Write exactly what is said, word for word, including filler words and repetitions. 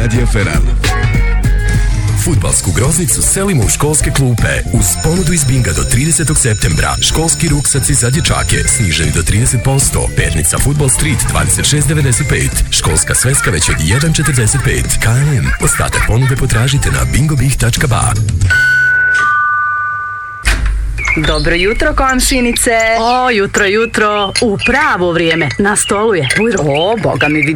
Radija Feral. Fudbalsku groznicu selimo u školske klupe. Uz ponudu iz Binga do tridesetog septembra. Školski ruksaci za dječake sniženi do trideset posto. Pernica Football Street dvadeset šest devedeset pet. Školska sveska već od jedan četrdeset pet. K M. Ostatak ponude potražite na bingobih tačka ba. Dobro jutro, komšinice. O, jutro, jutro. U pravo vrijeme. Na stolu je. O, boga mi vidi